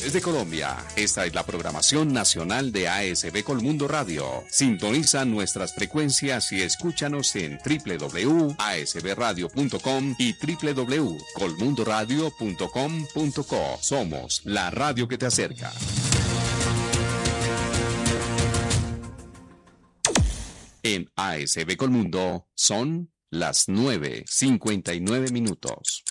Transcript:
regiones de Colombia. Esta es la programación nacional de ASB Colmundo Radio. Sintoniza nuestras frecuencias y escúchanos en www.asbradio.com y www.colmundoradio.com.co. Somos la radio que te acerca. En ASB Colmundo son las 9:59 minutos.